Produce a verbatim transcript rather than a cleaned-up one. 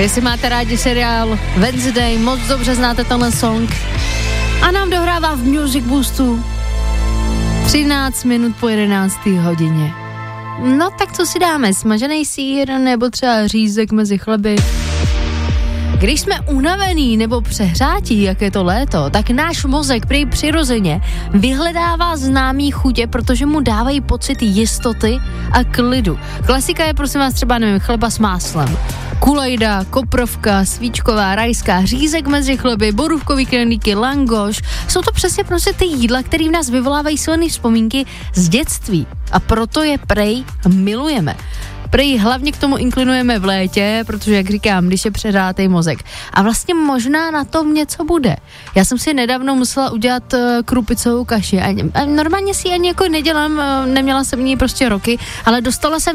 Jestli máte rádi seriál Wednesday, moc dobře znáte tenhle song. A nám dohrává v Music Boostu třináct minut po jedenácté hodině. No tak co si dáme, smažený sýr nebo třeba řízek mezi chleby? Když jsme unavený nebo přehrátí, jak je to léto, tak náš mozek prý přirozeně vyhledává známý chutě, protože mu dávají pocit jistoty a klidu. Klasika je, prosím vás, třeba, nevím, chleba s máslem. Kulejda, koprovka, svíčková, rajská, řízek mezi chleby, borůvkový knedlíky, langoš. Jsou to přesně prostě ty jídla, které v nás vyvolávají silné vzpomínky z dětství. A proto je prej milujeme. Prej hlavně k tomu inklinujeme v létě, protože, jak říkám, když je přehrátej mozek. A vlastně možná na tom něco bude. Já jsem si nedávno musela udělat uh, krupicovou kaši. A, a normálně si ji ani jako nedělám, uh, neměla jsem ji prostě roky, ale dostala jsem